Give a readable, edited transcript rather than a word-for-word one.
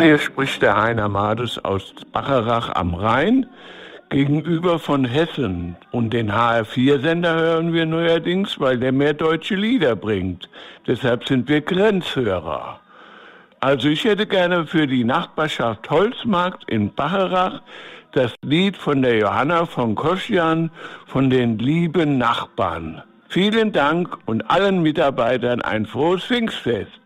Hier spricht der Heiner Mades aus Bacharach am Rhein, gegenüber von Hessen. Und den HR4-Sender hören wir neuerdings, weil der mehr deutsche Lieder bringt. Deshalb sind wir Grenzhörer. Also ich hätte gerne für die Nachbarschaft Holzmarkt in Bacharach das Lied von der Johanna von Koschian von den lieben Nachbarn. Vielen Dank und allen Mitarbeitern ein frohes Pfingstfest.